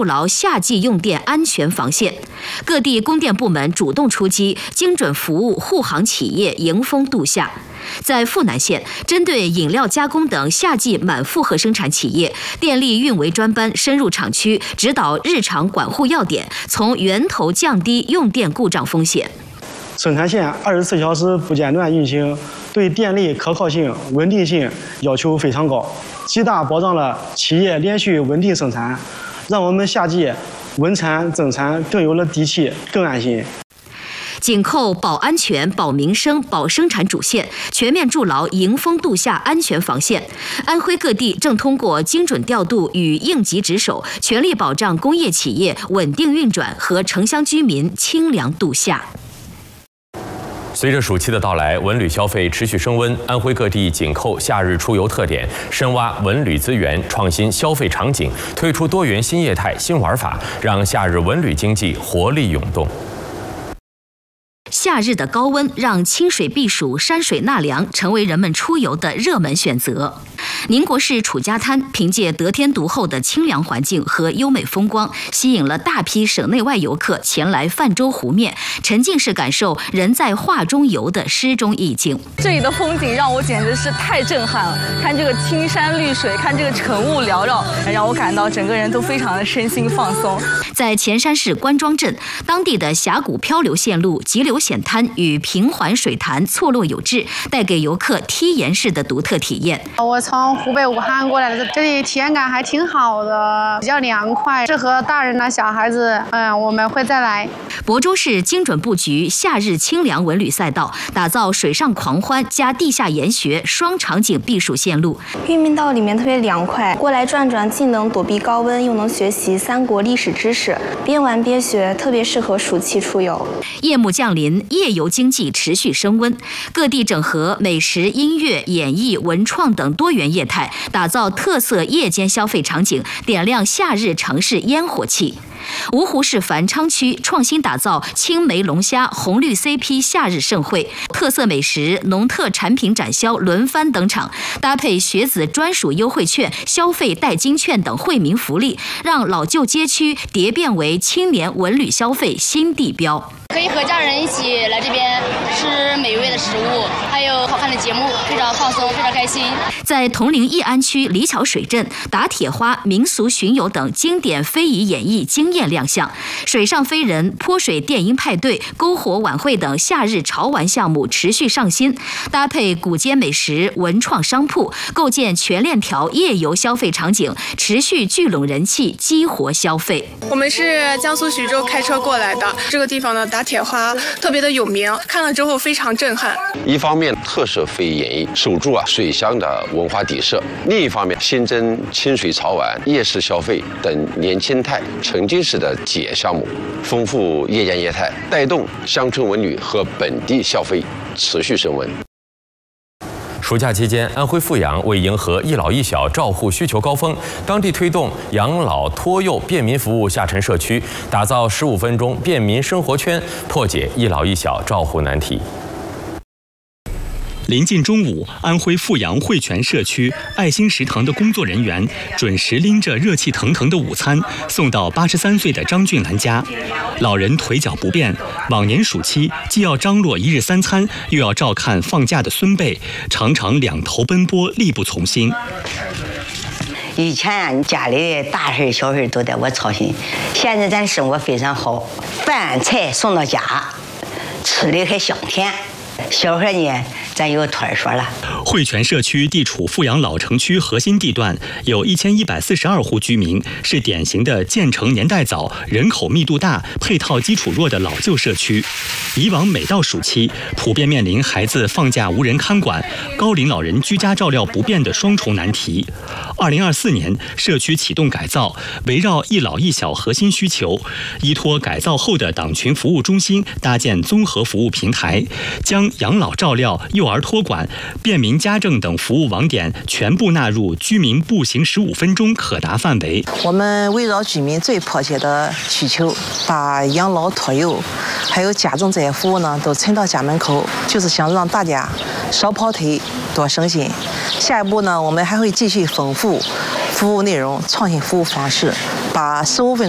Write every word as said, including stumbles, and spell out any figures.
筑牢夏季用电安全防线。各地供电部门主动出击，精准服务护航企业迎峰度夏。在富南县，针对饮料加工等夏季满负荷生产企业，电力运维专班深入厂区，指导日常管护要点，从源头降低用电故障风险。 生产线二十四小时不间断运行，对电力可靠性、稳定性要求非常高，极大保障了企业连续稳定生产，让我们夏季稳产增产更有了底气，更安心。 紧扣保安全、保民生、保生产主线，全面筑牢迎峰度夏安全防线。安徽各地正通过精准调度与应急值守，全力保障工业企业稳定运转和城乡居民清凉度夏。 随着暑期的到来，文旅消费持续升温。安徽各地紧扣夏日出游特点，深挖文旅资源，创新消费场景，推出多元新业态、新玩法，让夏日文旅经济活力涌动。 夏日的高温让清水避暑、山水纳凉成为人们出游的热门选择。宁国市楚家滩凭借得天独厚的清凉环境和优美风光，吸引了大批省内外游客前来泛舟湖面，沉浸式感受人在画中游的诗中意境。 这里的风景让我简直是太震撼了！看这个青山绿水，看这个晨雾缭绕，让我感到整个人都非常的身心放松。 在前山市关庄镇，当地的峡谷漂流线路、急流险滩与平缓水潭错落有致，带给游客梯岩式的独特体验。 我从湖北武汉过来的，这里体验感还挺好的，比较凉快，适合大人啊、小孩子。嗯，我们会再来。 亳州市精准布局夏日清凉文旅赛道，打造水上狂欢加地下研学双场景避暑线路。 玉明道里面特别凉快，过来转转，既能躲避高温，又能学习三国历史知识，边玩边学，特别适合暑期出游。 夜幕降临，夜游经济持续升温，各地整合美食、音乐、演艺、文创等多元业态，打造特色夜间消费场景，点亮夏日城市烟火气。芜湖市繁昌区创新打造青梅龙虾红绿 C P 夏日盛会，特色美食、农特产品展销轮番登场，搭配学子专属优惠券、消费代金券等惠民福利，让老旧街区蝶变为青年文旅消费新地标。 可以和家人一起来这边吃美味的食物，还有好看的节目，非常放松，非常开心。 在铜陵义安区李桥水镇，打铁花、民俗巡游等经典非遗演绎惊艳亮相，水上飞人、泼水电音派对、篝火晚会等夏日潮玩项目持续上新，搭配古街美食、文创商铺，构建全链条夜游消费场景，持续聚拢人气，激活消费。 我们是江苏徐州开车过来的，这个地方呢打铁花特别的有名，看了之后非常震撼。 一方面特色非遗演绎，守住啊水乡的文化底色；另一方面新增清水潮玩、夜市消费等年轻态、沉浸式的节项目，丰富夜间业态，带动乡村文旅和本地消费持续升温。 暑假期间，安徽阜阳为迎合一老一小照护需求高峰，当地推动养老托幼便民服务下沉社区，打造十五分钟便民生活圈，破解一老一小照护难题。 临近中午，安徽阜阳汇泉社区爱心食堂的工作人员准时拎着热气腾腾的午餐送到八十三岁的张俊兰家。老人腿脚不便，往年暑期既要张罗一日三餐，又要照看放假的孙辈，常常两头奔波，力不从心。 以前家里大事小事都得我操心，现在咱生活非常好，饭菜送到家，吃的还香甜。小孩呢，咱有托儿所了。 汇泉社区地处阜阳老城区核心地段，有一千一百四十二户居民，是典型的建成年代早、人口密度大、配套基础弱的老旧社区。以往每到暑期，普遍面临孩子放假无人看管、高龄老人居家照料不便的双重难题。二零二四年，社区启动改造，围绕一老一小核心需求，依托改造后的党群服务中心，搭建综合服务平台，将养老照料、幼儿托管、便民家政等服务网点全部纳入居民步行十五分钟可达范围。 我们围绕居民最迫切的需求，把养老托幼还有家政这些服务呢，都存到家门口，就是想让大家少跑腿，多省心。下一步呢，我们还会继续丰富服务内容，创新服务方式，把十五分